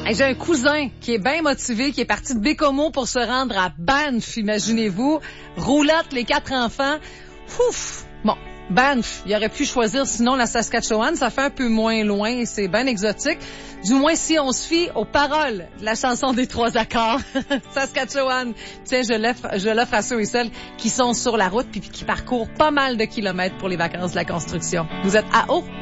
Hey, j'ai un cousin qui est bien motivé, qui est parti de Bécomo pour se rendre à Banff, imaginez-vous. Roulotte, les 4 enfants. Ouf! Bon, Banff, il aurait pu choisir sinon la Saskatchewan. Ça fait un peu moins loin, c'est bien exotique. Du moins si on se fie aux paroles de la chanson des 3 accords. Saskatchewan. Tiens, je l'offre à ceux et celles qui sont sur la route puis qui parcourent pas mal de kilomètres pour les vacances de la construction. Vous êtes à haut.